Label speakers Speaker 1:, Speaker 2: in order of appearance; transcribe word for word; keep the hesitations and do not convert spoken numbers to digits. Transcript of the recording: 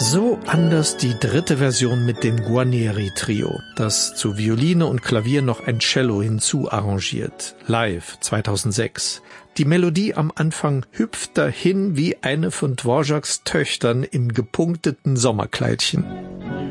Speaker 1: So anders die dritte Version mit dem Guarneri-Trio, das zu Violine und Klavier noch ein Cello hinzuarrangiert. Live zweitausendsechs. Die Melodie am Anfang hüpft dahin wie eine von Dvořáks Töchtern im gepunkteten Sommerkleidchen.